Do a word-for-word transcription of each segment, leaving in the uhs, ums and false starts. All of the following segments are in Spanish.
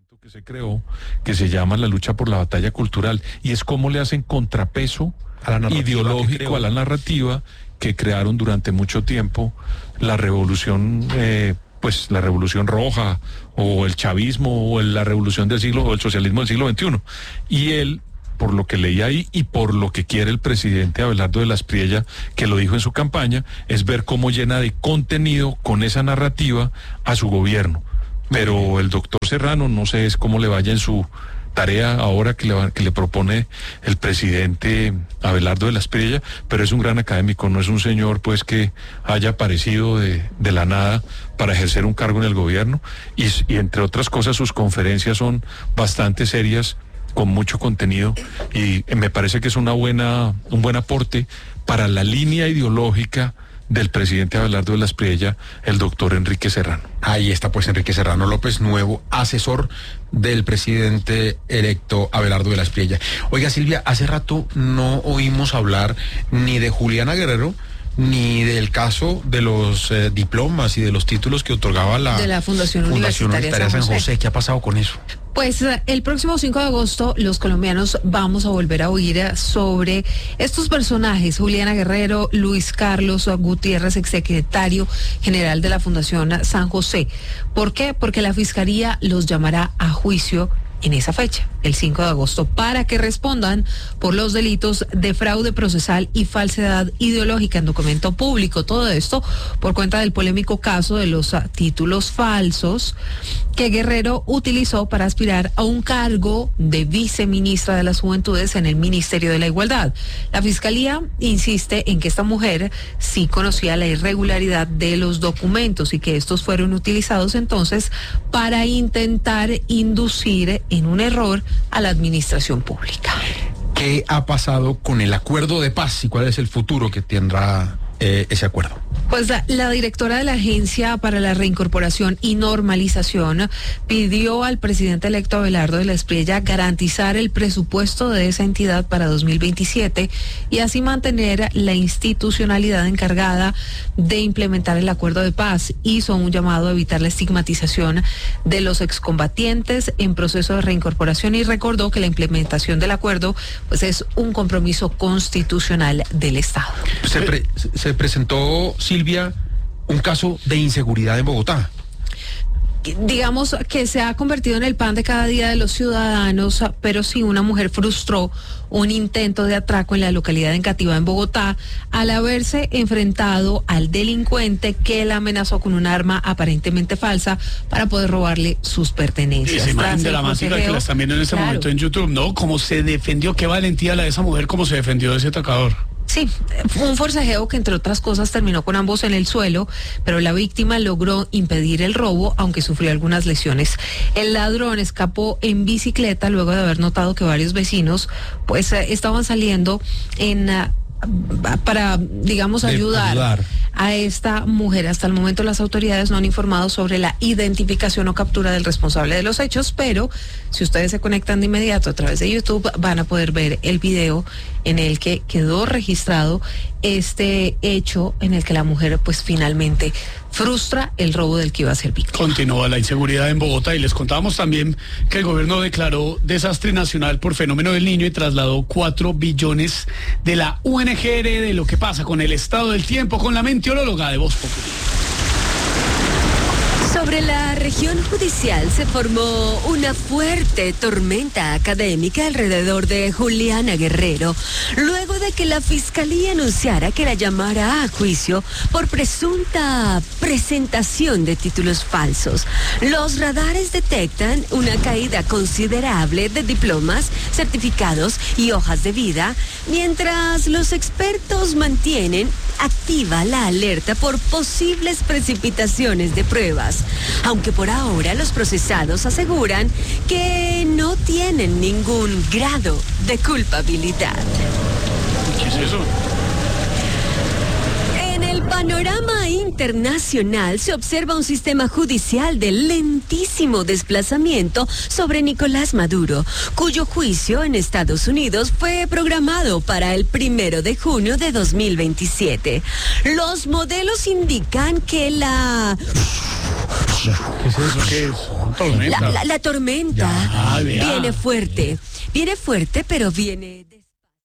que se creó, que se llama la lucha por la batalla cultural, y es cómo le hacen contrapeso a la ideológico a la narrativa que crearon durante mucho tiempo la revolución, eh, pues la revolución roja, o el chavismo, o el, la revolución del siglo, o el socialismo del siglo veintiuno. Y él, por lo que leí ahí y por lo que quiere el presidente Abelardo de la Espriella, que lo dijo en su campaña, es ver cómo llena de contenido con esa narrativa a su gobierno. Pero el doctor Serrano, no sé es cómo le vaya en su tarea ahora que le, va, que le propone el presidente Abelardo de la Espriella, pero es un gran académico, no es un señor pues que haya aparecido de, de la nada para ejercer un cargo en el gobierno, y, y entre otras cosas sus conferencias son bastante serias, con mucho contenido, y me parece que es una buena, un buen aporte para la línea ideológica del presidente Abelardo de la Espriella, el doctor Enrique Serrano. Ahí está pues Enrique Serrano López, nuevo asesor del presidente electo Abelardo de la Espriella. Oiga, Silvia, hace rato no oímos hablar ni de Juliana Guerrero, ni del caso de los eh, diplomas y de los títulos que otorgaba la, de la Fundación, Fundación Universitaria, Universitaria San José. José. ¿Qué ha pasado con eso? Pues el próximo cinco de agosto los colombianos vamos a volver a oír sobre estos personajes: Juliana Guerrero, Luis Carlos Gutiérrez, exsecretario general de la Fundación San José. ¿Por qué? Porque la Fiscalía los llamará a juicio en esa fecha, el cinco de agosto, para que respondan por los delitos de fraude procesal y falsedad ideológica en documento público. Todo esto por cuenta del polémico caso de los títulos falsos que Guerrero utilizó para aspirar a un cargo de viceministra de las Juventudes en el Ministerio de la Igualdad. La Fiscalía insiste en que esta mujer sí conocía la irregularidad de los documentos y que estos fueron utilizados entonces para intentar inducir en un error a la administración pública. ¿Qué ha pasado con el acuerdo de paz y cuál es el futuro que tendrá eh, ese acuerdo? Pues la, la directora de la Agencia para la Reincorporación y Normalización pidió al presidente electo Abelardo de la Espriella garantizar el presupuesto de esa entidad para dos mil veintisiete y así mantener la institucionalidad encargada de implementar el acuerdo de paz. Hizo un llamado a evitar la estigmatización de los excombatientes en proceso de reincorporación y recordó que la implementación del acuerdo pues es un compromiso constitucional del Estado. Se, pre, se presentó, Silvia, un caso de inseguridad en Bogotá. Digamos que se ha convertido en el pan de cada día de los ciudadanos, pero sí una mujer frustró un intento de atraco en la localidad de Engativá, en Bogotá, al haberse enfrentado al delincuente que la amenazó con un arma aparentemente falsa para poder robarle sus pertenencias. Esa imagen dramática que la están viendo en este claro. momento en YouTube, ¿no? Cómo se defendió, qué valentía la de esa mujer, cómo se defendió de ese atacador. Sí, fue un forcejeo que entre otras cosas terminó con ambos en el suelo, pero la víctima logró impedir el robo, aunque sufrió algunas lesiones. El ladrón escapó en bicicleta luego de haber notado que varios vecinos pues estaban saliendo en uh, para, digamos, ayudar, ayudar a esta mujer. Hasta el momento las autoridades no han informado sobre la identificación o captura del responsable de los hechos, pero si ustedes se conectan de inmediato a través de YouTube van a poder ver el video en el que quedó registrado este hecho en el que la mujer pues finalmente frustra el robo del que iba a ser víctima. Continúa la inseguridad en Bogotá y les contábamos también que el gobierno declaró desastre nacional por fenómeno del Niño y trasladó cuatro billones de la U N G R de lo que pasa con el estado del tiempo con la meteoróloga de Voz Populi. Sobre la región judicial se formó una fuerte tormenta académica alrededor de Juliana Guerrero, luego de que la Fiscalía anunciara que la llamara a juicio por presunta presentación de títulos falsos. Los radares detectan una caída considerable de diplomas, certificados y hojas de vida, mientras los expertos mantienen activa la alerta por posibles precipitaciones de pruebas, aunque por ahora los procesados aseguran que no tienen ningún grado de culpabilidad. ¿Qué es eso? En el panorama internacional se observa un sistema judicial de lentísimo desplazamiento sobre Nicolás Maduro, cuyo juicio en Estados Unidos fue programado para el primero de junio de dos mil veintisiete. Los modelos indican que la ¿Qué es eso? ¿Qué es? Tormenta. La, la- la tormenta Ya, vea. viene fuerte, viene fuerte, pero viene... de-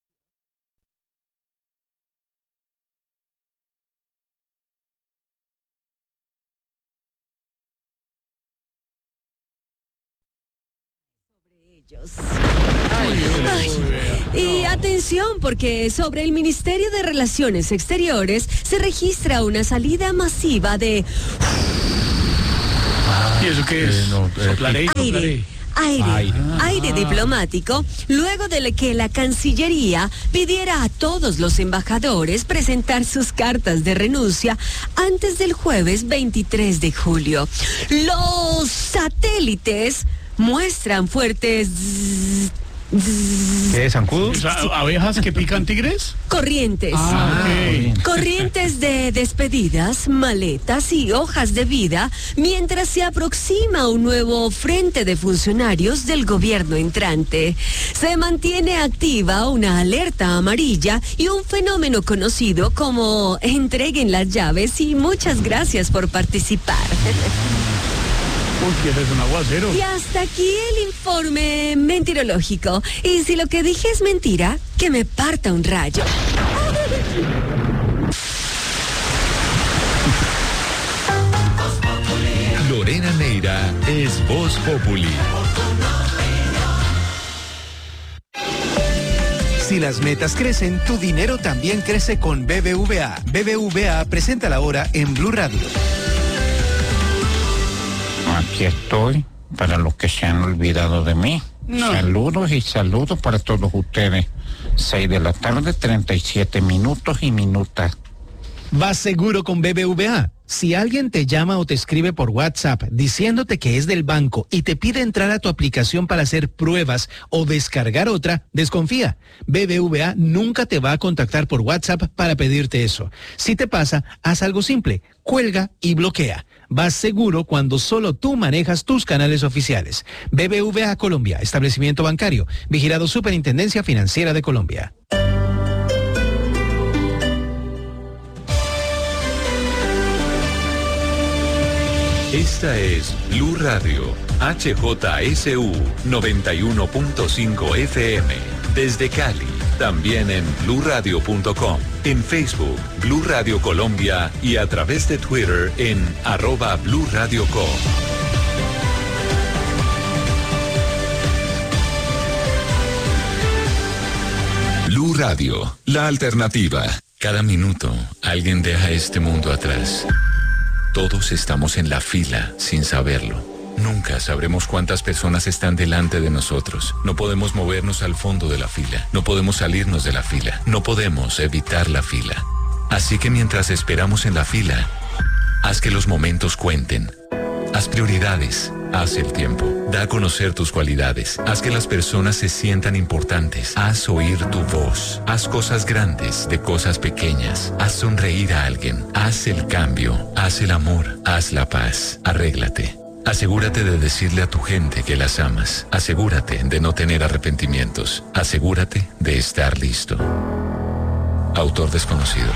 Ay, y atención, porque sobre el Ministerio de Relaciones Exteriores se registra una salida masiva de ¿Y eso qué es? Eh, no, eh, Soplaré, aire, soplaré. aire, Aire. aire diplomático, luego de que la Cancillería pidiera a todos los embajadores presentar sus cartas de renuncia antes del jueves veintitrés de julio. Los satélites muestran fuertes zzz, zzz, ¿Qué es, zancudo? O sea, ¿abejas que pican tigres? corrientes. Ah, ok. Corrientes de despedidas, maletas y hojas de vida mientras se aproxima un nuevo frente de funcionarios del gobierno entrante. Se mantiene activa una alerta amarilla y un fenómeno conocido como entreguen las llaves y muchas gracias por participar. Uy, ¿qué es un aguacero? Y hasta aquí el informe mentirológico. Y si lo que dije es mentira, que me parta un rayo. Lorena Neira es Voz Populi. Si las metas crecen, tu dinero también crece con B B V A. B B V A presenta la hora en Blue Radio. Aquí estoy para los que se han olvidado de mí. No. Saludos y saludos para todos ustedes. Seis de la tarde, treinta y siete minutos y minutas. Vas seguro con B B V A. Si alguien te llama o te escribe por WhatsApp diciéndote que es del banco y te pide entrar a tu aplicación para hacer pruebas o descargar otra, desconfía. B B V A nunca te va a contactar por WhatsApp para pedirte eso. Si te pasa, haz algo simple. Cuelga y bloquea. Vas seguro cuando solo tú manejas tus canales oficiales. B B V A Colombia, establecimiento bancario, vigilado Superintendencia Financiera de Colombia. Esta es Blue Radio, H J S U noventa y uno punto cinco F M. Desde Cali, también en blue radio punto com, en Facebook, Blue Radio Colombia y a través de Twitter en arroba Blue Radio Co. Blue Radio, la alternativa. Cada minuto, alguien deja este mundo atrás. Todos estamos en la fila sin saberlo. Nunca sabremos cuántas personas están delante de nosotros. No podemos movernos al fondo de la fila. No podemos salirnos de la fila. No podemos evitar la fila. Así que mientras esperamos en la fila, haz que los momentos cuenten. Haz prioridades. Haz el tiempo. Da a conocer tus cualidades. Haz que las personas se sientan importantes. Haz oír tu voz. Haz cosas grandes de cosas pequeñas. Haz sonreír a alguien. Haz el cambio. Haz el amor. Haz la paz. Arréglate. Asegúrate de decirle a tu gente que las amas. Asegúrate de no tener arrepentimientos. Asegúrate de estar listo. Autor desconocido.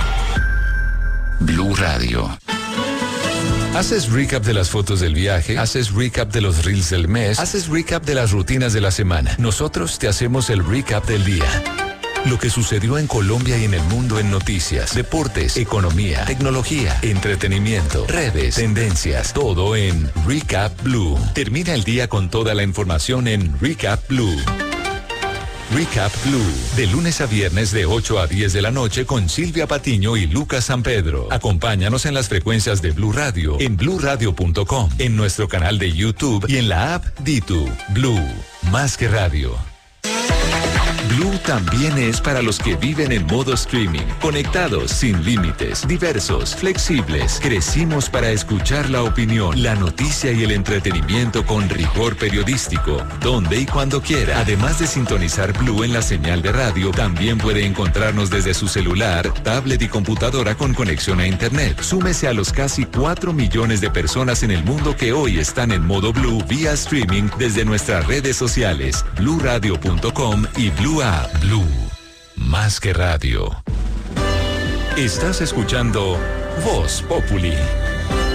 Blue Radio. Haces recap de las fotos del viaje, haces recap de los reels del mes, haces recap de las rutinas de la semana. Nosotros te hacemos el recap del día. Lo que sucedió en Colombia y en el mundo en noticias, deportes, economía, tecnología, entretenimiento, redes, tendencias, todo en Recap Blue. Termina el día con toda la información en Recap Blue. Recap Blue, de lunes a viernes de ocho a diez de la noche con Silvia Patiño y Lucas San Pedro. Acompáñanos en las frecuencias de Blue Radio, en blue radio punto com, en nuestro canal de YouTube y en la app Ditu. Blue, más que radio. Blue también es para los que viven en modo streaming, conectados, sin límites, diversos, flexibles. Crecimos para escuchar la opinión, la noticia y el entretenimiento con rigor periodístico, donde y cuando quiera. Además de sintonizar Blue en la señal de radio, también puede encontrarnos desde su celular, tablet y computadora con conexión a internet. Súmese a los casi cuatro millones de personas en el mundo que hoy están en modo Blue vía streaming desde nuestras redes sociales, blue radio punto com y Blue App. Blue, más que radio. Estás escuchando Voz Populi.